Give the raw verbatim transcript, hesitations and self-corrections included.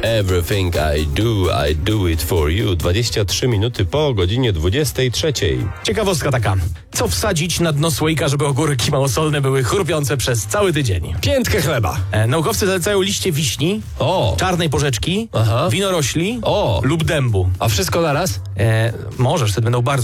Everything I do, I do it for you. dwadzieścia trzy minuty po godzinie dwudziestej trzeciej. Ciekawostka taka. Co wsadzić na dno słoika, żeby ogórki małosolne były chrupiące przez cały tydzień? Piętkę chleba. E, naukowcy zalecają liście wiśni, O, czarnej porzeczki, Aha. winorośli O. lub dębu. a wszystko naraz? E, możesz, wtedy będą bardzo